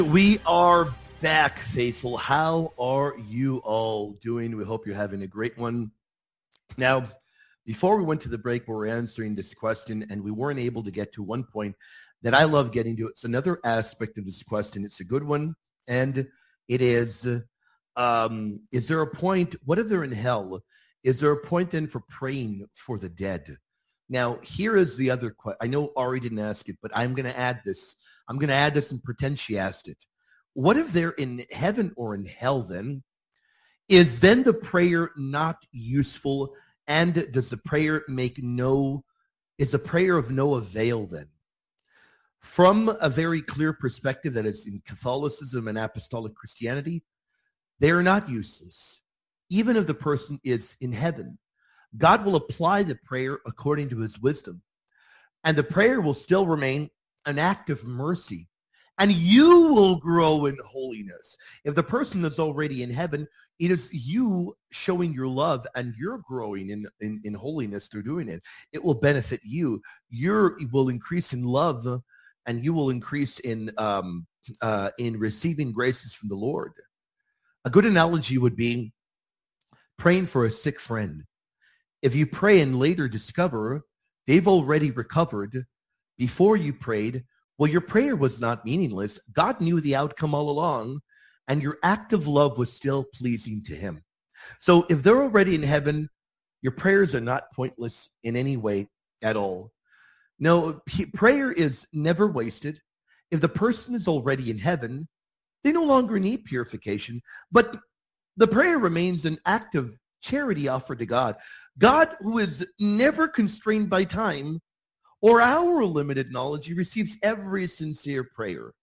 We are back, faithful. How are you all doing? We hope you're having a great one. Now, before we went to the break, we were answering this question, and we weren't able to get to one point that I love getting to. It's another aspect of this question. It's a good one, and it is there a point, what if they're in hell? Is there a point then for praying for the dead? Now, here is the other question. I know Ari didn't ask it, but I'm going to add this. I'm going to add this and pretend she asked it. What if they're in heaven or in hell then? Is then the prayer not useful? And does the prayer is the prayer of no avail then? From a very clear perspective that is in Catholicism and Apostolic Christianity, they are not useless. Even if the person is in heaven, God will apply the prayer according to his wisdom. And the prayer will still remain an act of mercy. And you will grow in holiness. If the person is already in heaven, it is you showing your love and you're growing in holiness through doing it. It will benefit you. You will increase in love and you will increase in receiving graces from the Lord. A good analogy would be praying for a sick friend. If you pray and later discover they've already recovered before you prayed, well, your prayer was not meaningless. God knew the outcome all along, and your act of love was still pleasing to him. So if they're already in heaven, your prayers are not pointless in any way at all. No, prayer is never wasted. If the person is already in heaven, they no longer need purification, but the prayer remains an act of charity offered to God. God, who is never constrained by time or our limited knowledge, he receives every sincere prayer,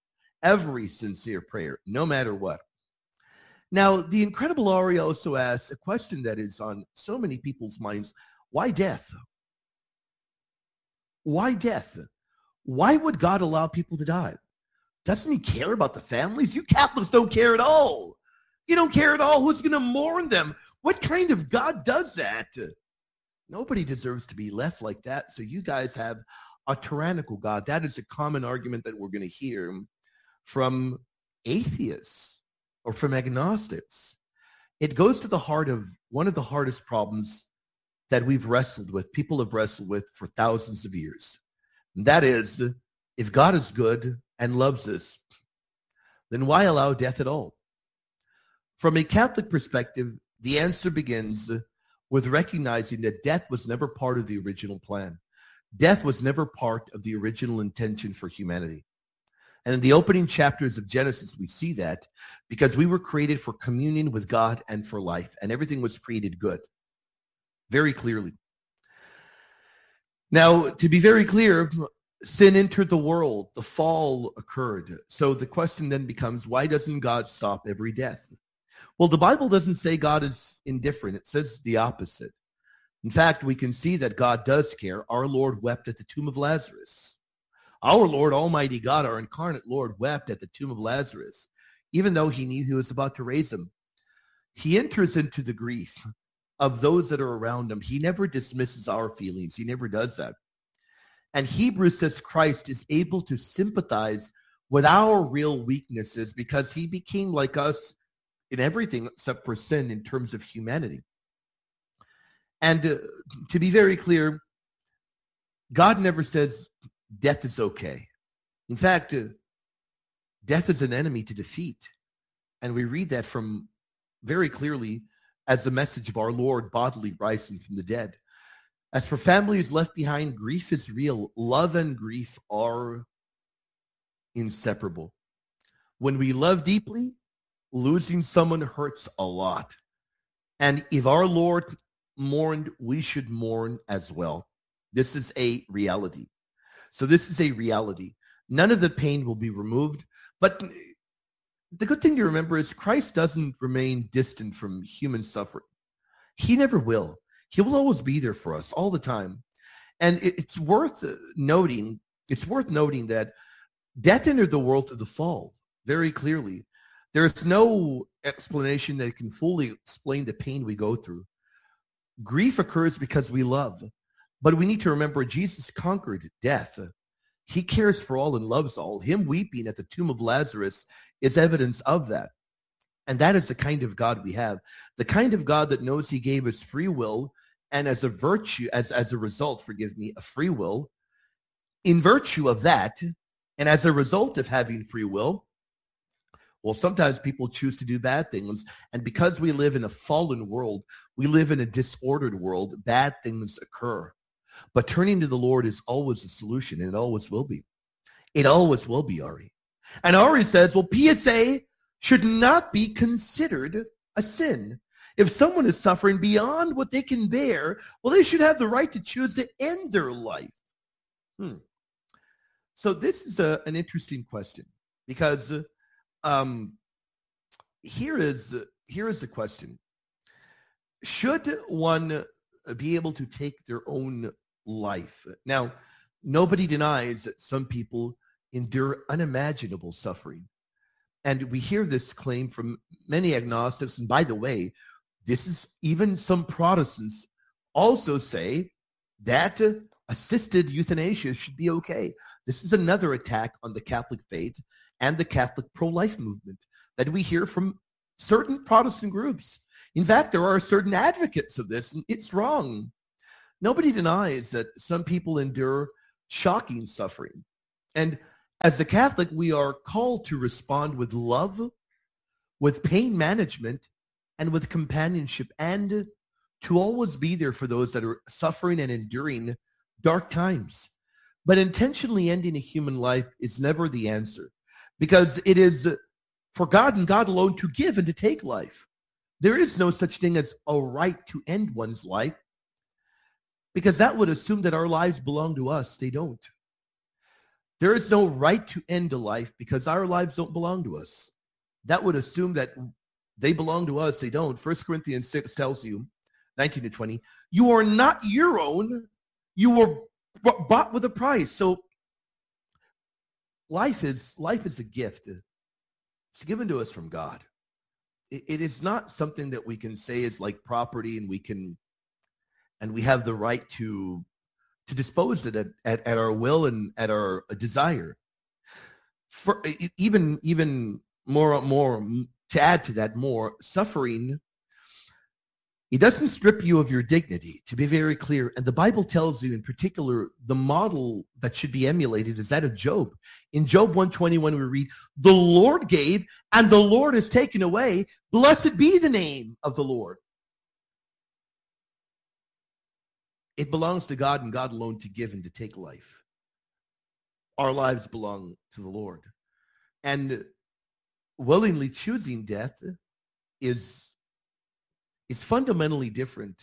no matter what. Now, the incredible Ari also asks a question that is on so many people's minds. Why death? Why death? Why would God allow people to die? Doesn't he care about the families? You Catholics don't care at all. You don't care at all. Who's going to mourn them? What kind of God does that? Nobody deserves to be left like that. So you guys have a tyrannical God. That is a common argument that we're going to hear from atheists or from agnostics. It goes to the heart of one of the hardest problems that we've wrestled with, people have wrestled with for thousands of years. And that is, if God is good and loves us, then why allow death at all? From a Catholic perspective, the answer begins with recognizing that death was never part of the original plan. Death was never part of the original intention for humanity. And in the opening chapters of Genesis, we see that because we were created for communion with God and for life, and everything was created good, very clearly. Now, to be very clear, sin entered the world. The fall occurred. So the question then becomes, why doesn't God stop every death? Well, the Bible doesn't say God is indifferent. It says the opposite. In fact, we can see that God does care. Our Lord wept at the tomb of Lazarus. Our Lord, Almighty God, our incarnate Lord, wept at the tomb of Lazarus, even though he knew he was about to raise him. He enters into the grief of those that are around him. He never dismisses our feelings. He never does that. And Hebrews says Christ is able to sympathize with our real weaknesses because he became like us in everything except for sin in terms of humanity. And to be very clear, God never says death is okay. In fact, death is an enemy to defeat. And we read that from very clearly as the message of our Lord bodily rising from the dead. As for families left behind, grief is real. Love and grief are inseparable. When we love deeply, losing someone hurts a lot. And if our Lord mourned, we should mourn as well. This is a reality. So this is a reality. None of the pain will be removed. But the good thing to remember is Christ doesn't remain distant from human suffering. He never will. He will always be there for us all the time. And it's worth noting that death entered the world through the fall very clearly. There is no explanation that can fully explain the pain we go through. Grief occurs because we love. But we need to remember Jesus conquered death. He cares for all and loves all. Him weeping at the tomb of Lazarus is evidence of that. And that is the kind of God we have. The kind of God that knows he gave us free will, and as a virtue, as a result, a free will. In virtue of that, and as a result of having free will, well, sometimes people choose to do bad things. And because we live in a fallen world, we live in a disordered world, bad things occur. But turning to the Lord is always a solution, and it always will be. It always will be, Ari. And Ari says, well, PSA should not be considered a sin. If someone is suffering beyond what they can bear, well, they should have the right to choose to end their life. So this is an interesting question, because here is the question. Should one be able to take their own life? Now, nobody denies that some people endure unimaginable suffering. And we hear this claim from many agnostics. And by the way, this is even some Protestants also say that assisted euthanasia should be okay. This is another attack on the Catholic faith and the Catholic pro-life movement that we hear from certain Protestant groups. In fact, there are certain advocates of this, and it's wrong. Nobody denies that some people endure shocking suffering. And as a Catholic, we are called to respond with love, with pain management, and with companionship, and to always be there for those that are suffering and enduring dark times. But intentionally ending a human life is never the answer, because it is for God and God alone to give and to take life. There is no such thing as a right to end one's life, because that would assume that our lives belong to us. They don't. There is no right to end a life because our lives don't belong to us. That would assume that they belong to us. They don't. 1 Corinthians 6 tells you, 19 to 20, you are not your own. You were bought with a price. So life is a gift. It's given to us from God. It is not something that we can say is like property, and we have the right to dispose it at our will and at our desire. For even more to add to that, more suffering, it doesn't strip you of your dignity, to be very clear. And the Bible tells you in particular, the model that should be emulated is that of Job. In Job 121, we read, the Lord gave and the Lord has taken away. Blessed be the name of the Lord. It belongs to God and God alone to give and to take life. Our lives belong to the Lord. And willingly choosing death is fundamentally different.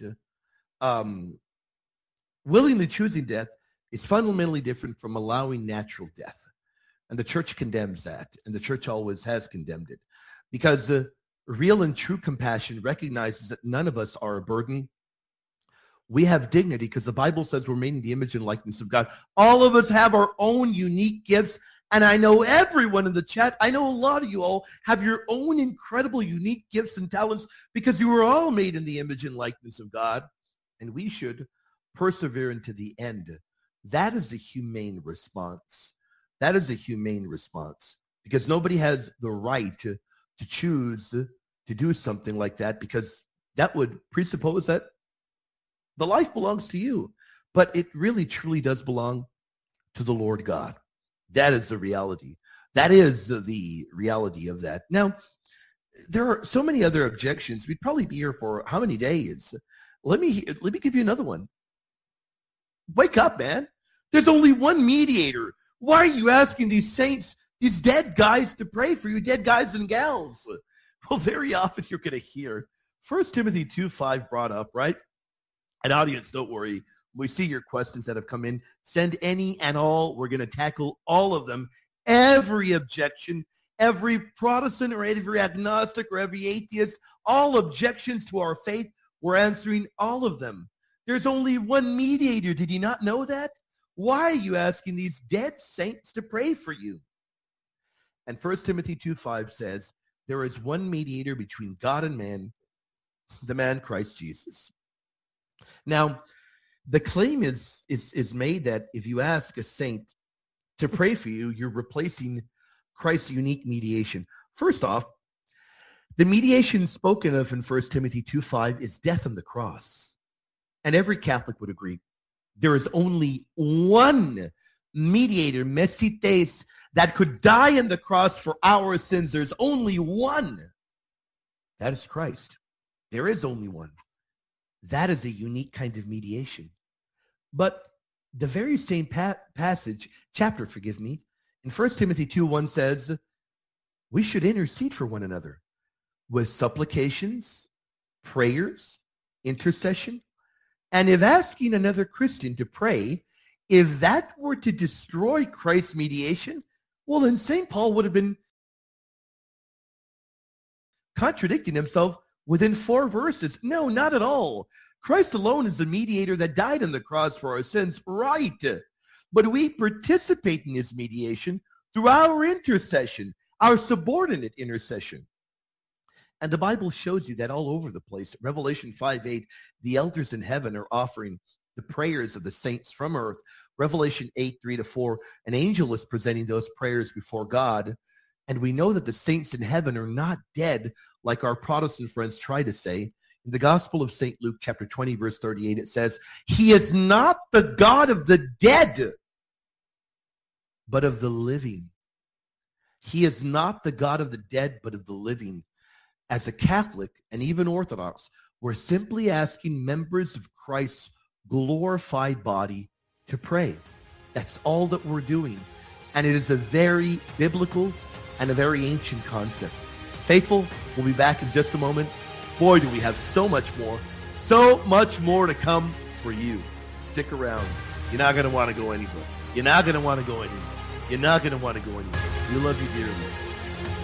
Willingly choosing death is fundamentally different from allowing natural death. And the church condemns that, and the church always has condemned it, because real and true compassion recognizes that none of us are a burden. We have dignity because the Bible says we're made in the image and likeness of God. All of us have our own unique gifts. And I know everyone in the chat, I know a lot of you all have your own incredible unique gifts and talents because you were all made in the image and likeness of God. And we should persevere into the end. That is a humane response. That is a humane response, because nobody has the right to choose to do something like that, because that would presuppose that the life belongs to you, but it really, truly does belong to the Lord God. That is the reality. That is the reality of that. Now, there are so many other objections. We'd probably be here for how many days? Let me give you another one. Wake up, man. There's only one mediator. Why are you asking these saints, these dead guys, to pray for you, dead guys and gals? Well, very often you're going to hear 1 Timothy 2:5 brought up, right? And audience, don't worry. We see your questions that have come in. Send any and all. We're going to tackle all of them. Every objection, every Protestant or every agnostic or every atheist, all objections to our faith, we're answering all of them. There's only one mediator. Did you not know that? Why are you asking these dead saints to pray for you? And 1 Timothy 2:5 says, there is one mediator between God and man, the man Christ Jesus. Now, the claim is made that if you ask a saint to pray for you, you're replacing Christ's unique mediation. First off, the mediation spoken of in 1 Timothy 2:5 is death on the cross. And every Catholic would agree. There is only one mediator, Mesites, that could die on the cross for our sins. There's only one. That is Christ. There is only one. That is a unique kind of mediation. But the very same chapter, in 1 Timothy 2:1 says, we should intercede for one another with supplications, prayers, intercession. And if asking another Christian to pray, if that were to destroy Christ's mediation, well, then St. Paul would have been contradicting himself within 4 verses. No, not at all. Christ alone is the mediator that died on the cross for our sins, right? But we participate in his mediation through our intercession, our subordinate intercession. And the Bible shows you that all over the place. Revelation 5:8, the elders in heaven are offering the prayers of the saints from earth. Revelation 8:3-4, an angel is presenting those prayers before God. And we know that the saints in heaven are not dead like our Protestant friends try to say. In the Gospel of St. Luke, chapter 20, verse 38, it says, he is not the God of the dead, but of the living. He is not the God of the dead, but of the living. As a Catholic and even Orthodox, we're simply asking members of Christ's glorified body to pray. That's all that we're doing. And it is a very biblical and a very ancient concept. Faithful, we'll be back in just a moment. Boy, do we have so much more to come for you. Stick around. You're not going to want to go anywhere. You're not going to want to go anywhere. You're not going to want to go anywhere. We love you dearly.